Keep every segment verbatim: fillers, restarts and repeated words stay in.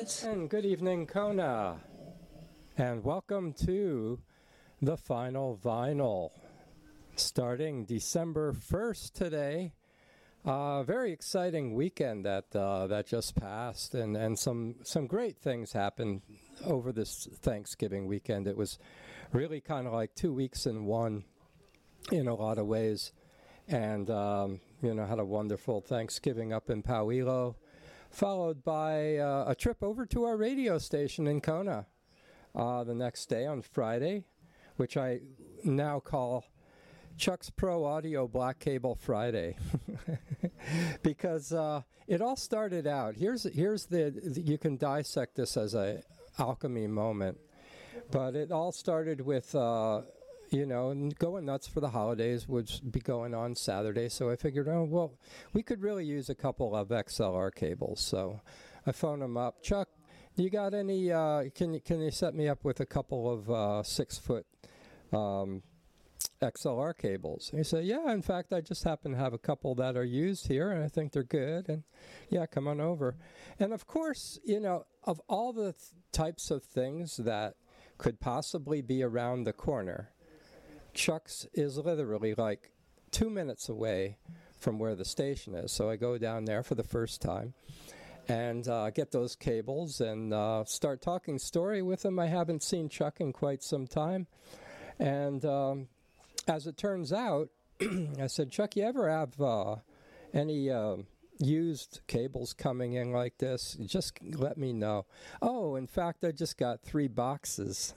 Massachusetts. And good evening, Kona. And welcome to the final vinyl. Starting December first today. A uh, very exciting weekend that uh, that just passed, and, and some some great things happened over this Thanksgiving weekend. It was really kind of like two weeks in one in a lot of ways. And, um, you know, had a wonderful Thanksgiving up in Pauilo, followed by uh, a trip over to our radio station in Kona uh, the next day on Friday, which I now call Chuck's Pro Audio Black Cable Friday, because uh, it all started out. Here's here's the, the you can dissect this as a alchemy moment, but it all started with uh, you know going nuts for the holidays would be going on Saturday. So I figured, oh well, we could really use a couple of X L R cables. So I phoned him up. Chuck, you got any? Uh, can you can you set me up with a couple of uh, six foot? Um, X L R cables. And he said, yeah, in fact, I just happen to have a couple that are used here, and I think they're good, and yeah, come on over. And of course, you know, of all the th- types of things that could possibly be around the corner, Chuck's is literally like two minutes away from where the station is. So I go down there for the first time and uh, get those cables and uh, start talking story with him. I haven't seen Chuck in quite some time. And um, as it turns out, I said, Chuck, you ever have uh, any uh, used cables coming in like this? Just let me know. Oh, in fact, I just got three boxes.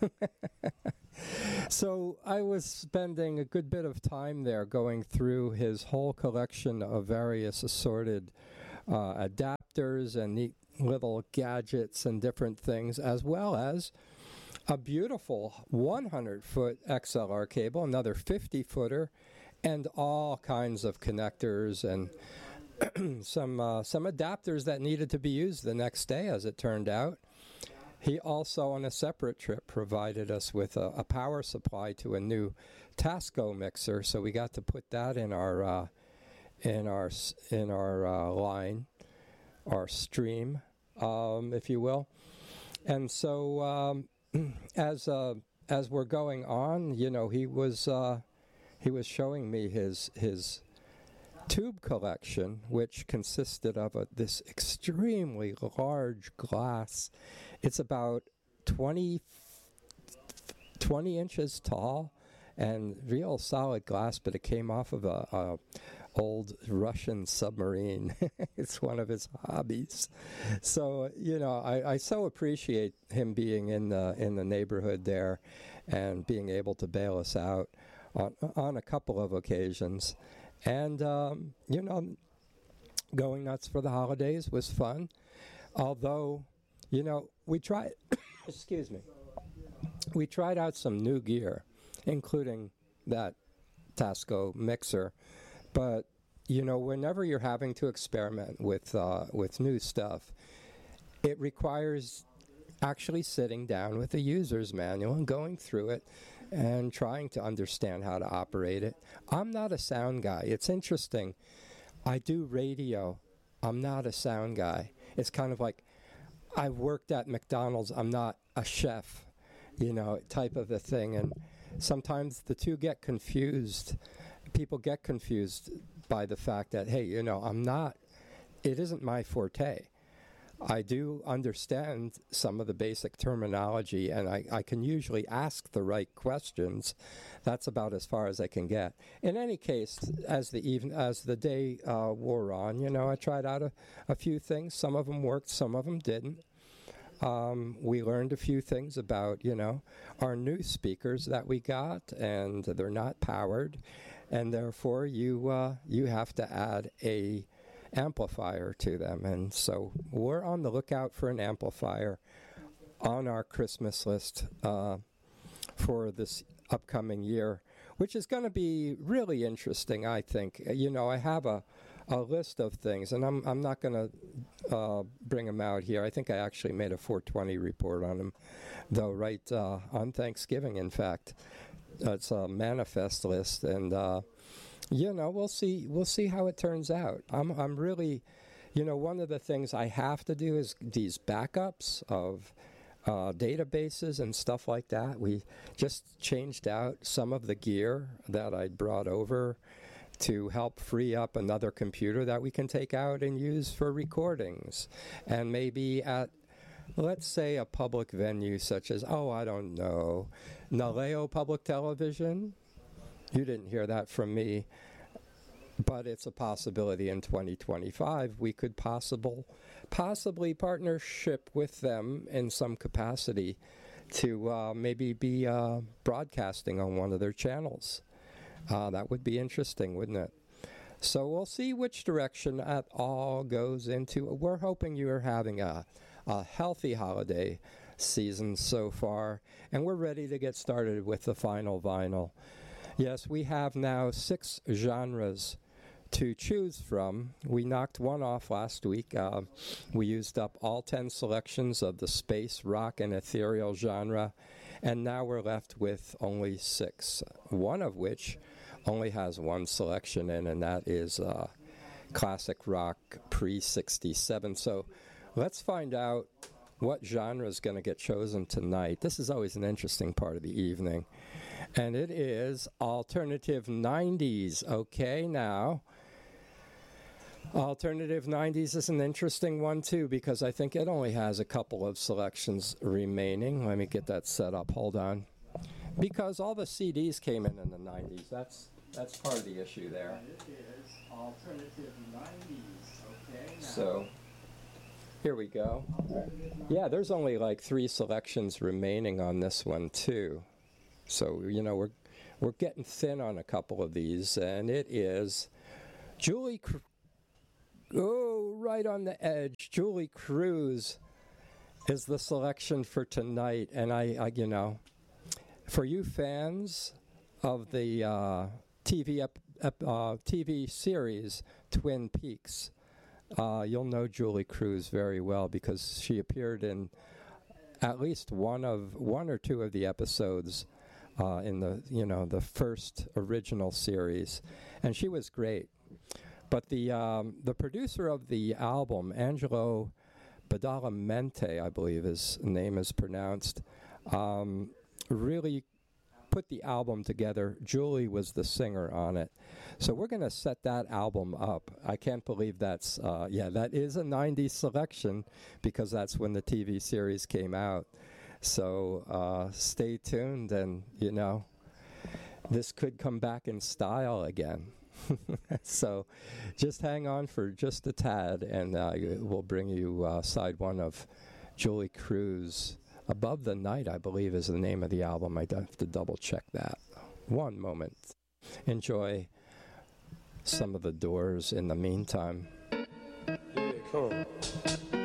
So I was spending a good bit of time there going through his whole collection of various assorted uh, adapters and neat little gadgets and different things, as well as a beautiful one hundred foot X L R cable, another fifty footer, and all kinds of connectors and some uh, some adapters that needed to be used the next day, as it turned out. He also, on a separate trip, provided us with a, a power supply to a new Tasco mixer, so we got to put that in our uh, in our in our uh, line, our stream, um, if you will. And so, um, as uh, as we're going on, you know, he was uh, he was showing me his his tube collection, which consisted of a, this extremely large glass. It's about twenty, twenty inches tall and real solid glass, but it came off of a, a old Russian submarine. It's one of his hobbies. So, you know, I, I so appreciate him being in the in the neighborhood there and being able to bail us out on, on a couple of occasions. And, um, you know, going nuts for the holidays was fun. Although, you know, we tried, excuse me, we tried out some new gear, including that Tasco mixer. But, you know, whenever you're having to experiment with uh, with new stuff, it requires actually sitting down with the user's manual and going through it and trying to understand how to operate it. I'm not a sound guy. It's interesting. I do radio. I'm not a sound guy. It's kind of like I've worked at McDonald's. I'm not a chef, you know, type of a thing. And sometimes the two get confused. People get confused by the fact that, hey, you know, I'm not, it isn't my forte. I do understand some of the basic terminology, and I, I can usually ask the right questions. That's about as far as I can get. In any case, as the even as the day uh, wore on, you know, I tried out a, a few things. Some of them worked, some of them didn't. Um, we learned a few things about, you know, our new speakers that we got, and they're not powered, and therefore you uh, you have to add a amplifier to them. And so we're on the lookout for an amplifier on our Christmas list uh, for this upcoming year, which is going to be really interesting, I think. You know, I have a, a list of things, and I'm I'm not going to uh, bring them out here. I think I actually made a four twenty report on them, though, right uh, on Thanksgiving, in fact. Uh, it's a manifest list, and uh, you know, we'll see. We'll see how it turns out. I'm. I'm really, You know, one of the things I have to do is these backups of uh, databases and stuff like that. We just changed out some of the gear that I'd brought over to help free up another computer that we can take out and use for recordings. And maybe at, let's say, a public venue such as, oh, I don't know, Naleo Public Television. You didn't hear that from me. But it's a possibility in twenty twenty-five we could possible, possibly partnership with them in some capacity to uh, maybe be uh, broadcasting on one of their channels. Uh, that would be interesting, wouldn't it? So we'll see which direction it all goes into. We're hoping you are having a, a healthy holiday season so far, and we're ready to get started with the final vinyl. Yes, we have now six genres to choose from. We knocked one off last week. Uh, we used up all ten selections of the space, rock, and ethereal genre, and now we're left with only six, one of which only has one selection in, and that is uh, classic rock pre sixty-seven. So let's find out what genre is going to get chosen tonight. This is always an interesting part of the evening. And it is alternative nineties. Okay, now, alternative nineties is an interesting one, too, because I think it only has a couple of selections remaining. Let me get that set up. Hold on. Because all the C Ds came in in the nineties. That's that's part of the issue there. It is alternative nineties. Okay, now. So, here we go. Yeah, there's only like three selections remaining on this one, too. So, you know, we're we're getting thin on a couple of these, and it is Julie, Cru- oh, right on the edge. Julie Cruz is the selection for tonight, and I, I you know, for you fans of the uh, T V ep- ep- uh, T V series Twin Peaks, uh, you'll know Julie Cruz very well because she appeared in at least one of one or two of the episodes. Uh, in the you know the first original series, and she was great. But the um, the producer of the album, Angelo Badalamenti, I believe his name is pronounced, um, really put the album together. Julie was the singer on it, so we're going to set that album up. I can't believe that's uh, yeah that is a nineties selection because that's when the T V series came out. So uh, stay tuned, and, you know, this could come back in style again. So just hang on for just a tad, and uh, we'll bring you uh, side one of Julie Cruz. Above the Night, I believe, is the name of the album. I have to double-check that. One moment. Enjoy some of the Doors in the meantime. Yeah, come on.